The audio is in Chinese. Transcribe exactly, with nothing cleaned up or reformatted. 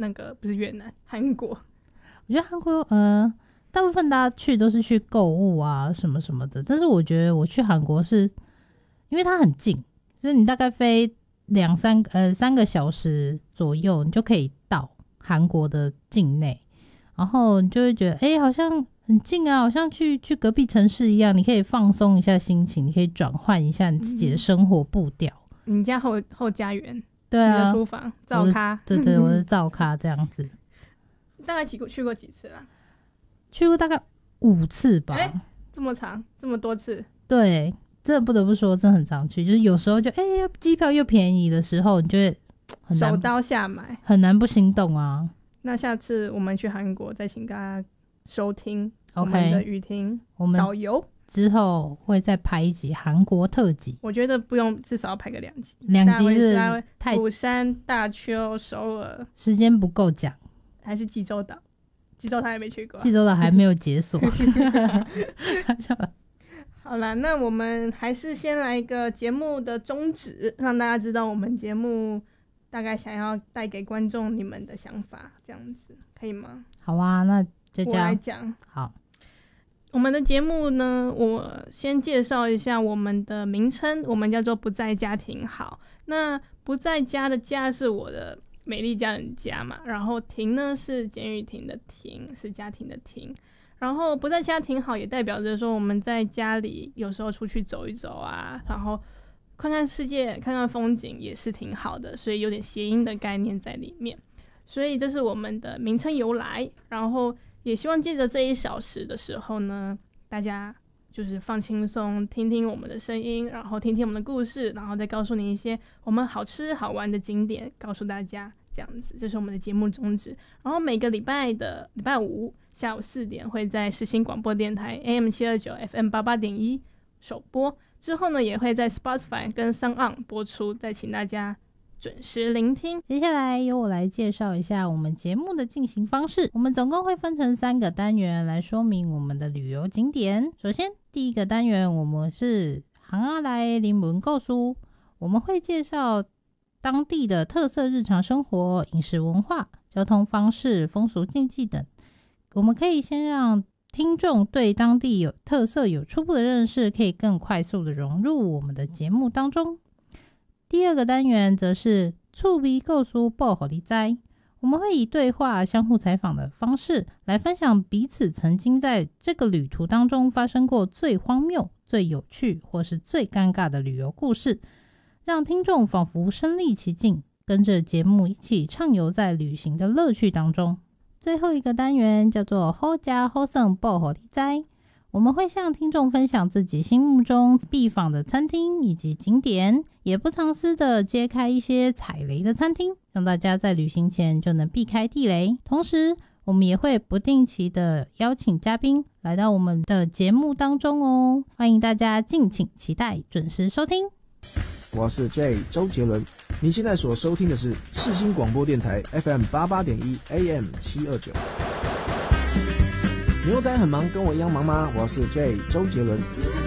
那个不是越南，韩国。 我觉得韩国呃，大部分大家去都是去购物啊什么什么的，但是我觉得我去韩国是因为它很近，就是你大概飞两三呃三个小时左右，你就可以到韩国的境内，然后你就会觉得哎、欸，好像很近啊，好像去去隔壁城市一样，你可以放松一下心情，你可以转换一下你自己的生活步调。 嗯、你家后后家园， 对啊， 你的书房灶咖， 对对，我的灶咖这样子。 大概去过去过几次啦？ 去过大概五次吧。 欸、这么长，这么多次？ 对，真的不得不说，真的很常去。就是有时候就哎，机、欸、票又便宜的时候，你就会很难手刀下买， 很难不心动啊。 那下次我们去韩国，再请大家收听我们的雨婷导游。 之后会再拍一集韩国特辑， 我觉得不用，至少要拍个两集。 两集是太釜山、大邱、首尔， 时间不够讲。 还是济州岛？济州岛还没去过、啊， 济州岛还没有解锁。 好啦，那我们还是先来一个节目的宗旨，让大家知道我们节目大概想要带给观众你们的想法，这样子可以吗？ 好啊，那就这样。 我来讲。 好。 我们的节目呢，我先介绍一下我们的名称，我们叫做不在家庭好。那不在家的家是我的美丽家人家嘛，然后庭呢是简雨婷的庭，是家庭的庭。然后不在家庭好也代表着说我们在家里有时候出去走一走啊，然后看看世界看看风景也是挺好的，所以有点谐音的概念在里面，所以这是我们的名称由来。然后也希望借着这一小时的时候呢，大家就是放轻松，听听我们的声音，然后听听我们的故事，然后再告诉你一些我们好吃好玩的景点，告诉大家这样子，这是我们的节目宗旨。然后每个礼拜的礼拜五下午四点会在世新广播电台 A M 七二九 F M 八八点一首播，之后呢也会在 Spotify 跟 SoundOn 播出，再请大家准时聆听。 接下来由我来介绍一下我们节目的进行方式。我们总共会分成三个单元来说明我们的旅游景点。首先第一个单元我们是行啊来林文购书，我们会介绍当地的特色日常生活、饮食文化、交通方式、风俗禁忌等。我们可以先让听众对当地有特色有初步的认识，可以更快速的融入我们的节目当中。第二个单元则是趣味故事报给你知，我们会以对话、相互采访的方式来分享彼此曾经在这个旅途当中发生过最荒谬、最有趣或是最尴尬的旅游故事，让听众仿佛身临其境，跟着节目一起畅游在旅行的乐趣当中。最后一个单元叫做好吃好耍报给你知，我们会向听众分享自己心目中必访的餐厅以及景点，也不藏私的揭开一些踩雷的餐厅，让大家在旅行前就能避开地雷。同时我们也会不定期的邀请嘉宾来到我们的节目当中哦，欢迎大家敬请期待，准时收听。 我是 J 周杰伦，你现在所收听的是世新广播电台 F M 八八点一 A M 七二九。牛仔很忙，跟我一样忙吗？我是 J 周杰伦。